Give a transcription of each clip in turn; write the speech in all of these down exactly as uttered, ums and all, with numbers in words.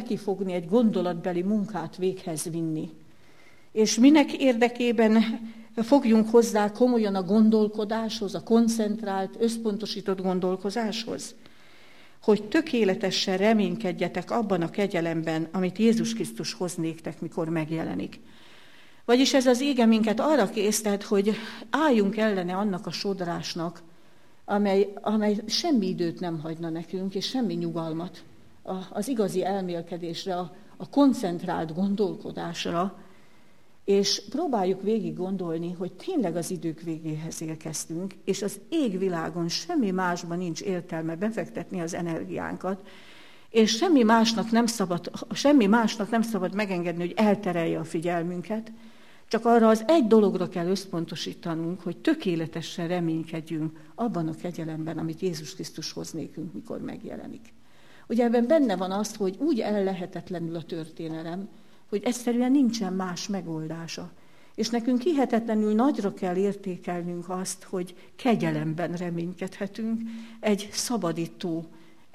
nekifogni egy gondolatbeli munkát véghez vinni. És minek érdekében fogjunk hozzá komolyan a gondolkodáshoz, a koncentrált, összpontosított gondolkozáshoz? Hogy tökéletesen reménykedjetek abban a kegyelemben, amit Jézus Krisztus hoz néktek, mikor megjelenik. Vagyis ez az ége minket arra késztet, hogy álljunk ellene annak a sodrásnak, amely, amely semmi időt nem hagyna nekünk, és semmi nyugalmat az igazi elmélkedésre, a, a koncentrált gondolkodásra, és próbáljuk végig gondolni, hogy tényleg az idők végéhez érkeztünk, és az égvilágon semmi másban nincs értelme befektetni az energiánkat, és semmi másnak nem szabad, semmi másnak nem szabad megengedni, hogy elterelje a figyelmünket, csak arra az egy dologra kell összpontosítanunk, hogy tökéletesen reménykedjünk abban a kegyelemben, amit Jézus Krisztus hoz nékünk, mikor megjelenik. Ugye ebben benne van az, hogy úgy ellehetetlenül a történelem, hogy egyszerűen nincsen más megoldása. És nekünk hihetetlenül nagyra kell értékelnünk azt, hogy kegyelemben reménykedhetünk, egy szabadító,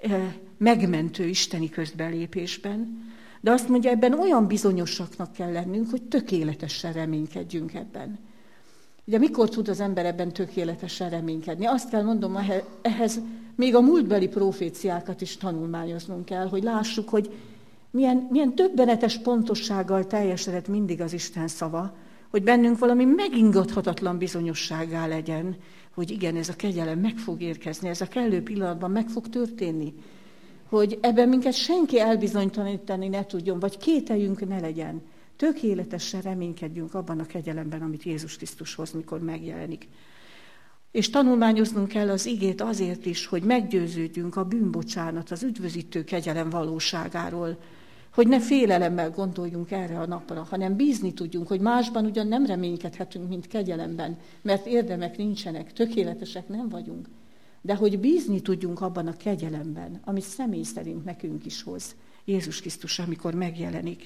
megmentő isteni közbelépésben, de azt mondja, ebben olyan bizonyosaknak kell lennünk, hogy tökéletesen reménykedjünk ebben. Ugye mikor tud az ember ebben tökéletesen reménykedni? Azt kell mondom, ehhez még a múltbeli proféciákat is tanulmányoznunk kell, hogy lássuk, hogy milyen, milyen döbbenetes pontossággal teljesedett mindig az Isten szava, hogy bennünk valami megingathatatlan bizonyossággá legyen, hogy igen, ez a kegyelem meg fog érkezni, ez a kellő pillanatban meg fog történni. Hogy ebben minket senki elbizonytalanítani ne tudjon, vagy kételjünk ne legyen. Tökéletesen reménykedjünk abban a kegyelemben, amit Jézus Krisztus hoz, mikor megjelenik. És tanulmányoznunk kell az igét azért is, hogy meggyőződjünk a bűnbocsánat, az üdvözítő kegyelem valóságáról, hogy ne félelemmel gondoljunk erre a napra, hanem bízni tudjunk, hogy másban ugyan nem reménykedhetünk, mint kegyelemben, mert érdemek nincsenek, tökéletesek nem vagyunk, de hogy bízni tudjunk abban a kegyelemben, amit személy szerint nekünk is hoz Jézus Krisztus, amikor megjelenik.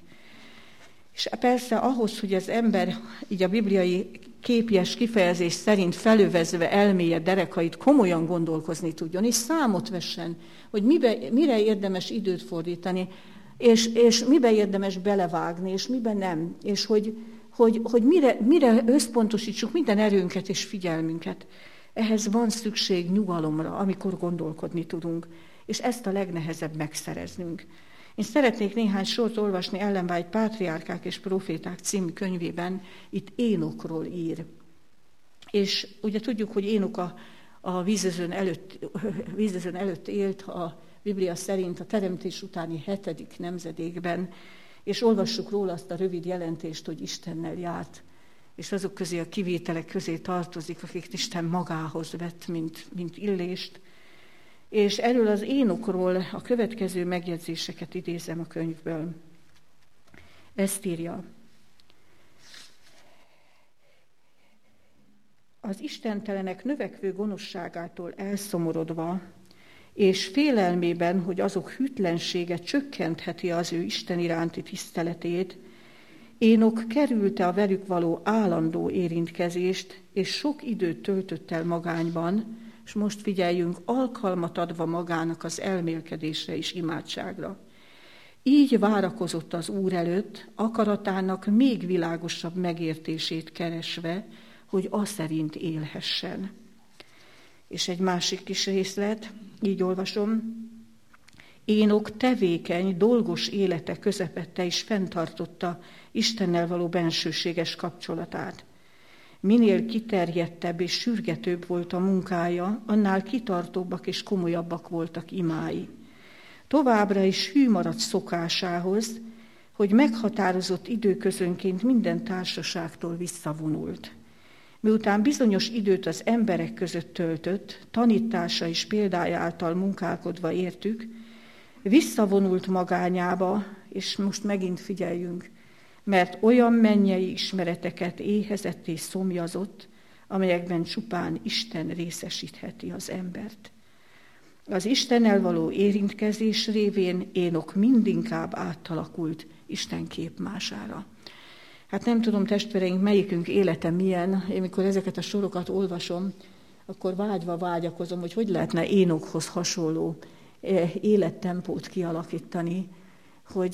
És persze ahhoz, hogy az ember így a bibliai képjes kifejezés szerint felövezve elméje derekait komolyan gondolkozni tudjon, és számot vessen, hogy mibe, mire érdemes időt fordítani, és, és mibe érdemes belevágni, és mibe nem, és hogy, hogy, hogy mire, mire összpontosítsuk minden erőnket és figyelmünket. Ehhez van szükség nyugalomra, amikor gondolkodni tudunk, és ezt a legnehezebb megszereznünk. Én szeretnék néhány sort olvasni Ellen White Pátriárkák és Proféták című könyvében, itt Énokról ír. És ugye tudjuk, hogy Énok a, a vízözön, előtt, vízözön előtt élt a Biblia szerint a teremtés utáni hetedik nemzedékben, és olvassuk róla azt a rövid jelentést, hogy Istennel járt, és azok közé a kivételek közé tartozik, akik Isten magához vett, mint, mint illést. És erről az Énokról a következő megjegyzéseket idézem a könyvből. Ezt írja. Az istentelenek növekvő gonoszságától elszomorodva, és félelmében, hogy azok hűtlensége csökkentheti az ő Isten iránti tiszteletét, Énok kerülte a velük való állandó érintkezést, és sok időt töltött el magányban, és most figyeljünk, alkalmat adva magának az elmélkedésre és imádságra. Így várakozott az Úr előtt, akaratának még világosabb megértését keresve, hogy aszerint élhessen. És egy másik kis részlet, így olvasom, Énok tevékeny, dolgos élete közepette is fenntartotta Istennel való bensőséges kapcsolatát. Minél kiterjedtebb és sürgetőbb volt a munkája, annál kitartóbbak és komolyabbak voltak imái. Továbbra is hű maradt szokásához, hogy meghatározott időközönként minden társaságtól visszavonult. Miután bizonyos időt az emberek között töltött, tanítása és példája által munkálkodva értük, visszavonult magányába, és most megint figyeljünk, mert olyan mennyei ismereteket éhezett és szomjazott, amelyekben csupán Isten részesítheti az embert. Az Istennel való érintkezés révén Énok mindinkább átalakult Isten képmására. Hát nem tudom, testvéreink, melyikünk élete milyen, én mikor ezeket a sorokat olvasom, akkor vágyva vágyakozom, hogy hogy lehetne Énokhoz hasonló élettempót kialakítani, hogy